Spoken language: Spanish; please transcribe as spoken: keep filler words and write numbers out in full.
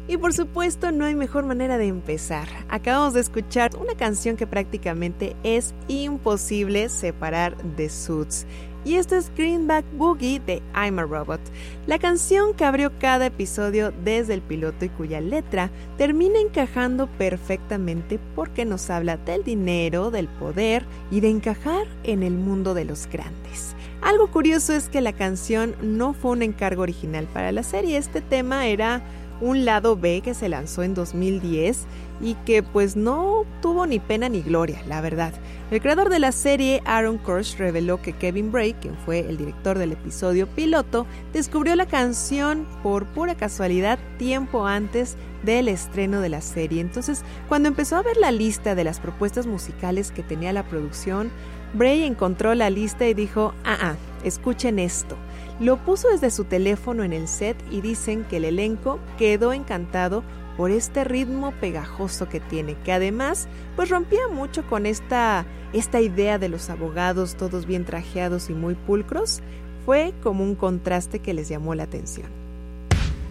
Y por supuesto no hay mejor manera de empezar. Acabamos de escuchar una canción que prácticamente es imposible separar de Suits. Y esto es Greenback Boogie de I'm a Robot. La canción que abrió cada episodio desde el piloto y cuya letra termina encajando perfectamente porque nos habla del dinero, del poder y de encajar en el mundo de los grandes. Algo curioso es que la canción no fue un encargo original para la serie. Este tema era un lado B que se lanzó en dos mil diez y que pues no tuvo ni pena ni gloria, la verdad. El creador de la serie, Aaron Kurtz, reveló que Kevin Bray, quien fue el director del episodio piloto, descubrió la canción por pura casualidad tiempo antes del estreno de la serie. Entonces, cuando empezó a ver la lista de las propuestas musicales que tenía la producción, Bray encontró la lista y dijo, ah, ah, escuchen esto. Lo puso desde su teléfono en el set y dicen que el elenco quedó encantado por este ritmo pegajoso que tiene, que además pues rompía mucho con esta, esta idea de los abogados todos bien trajeados y muy pulcros. Fue como un contraste que les llamó la atención.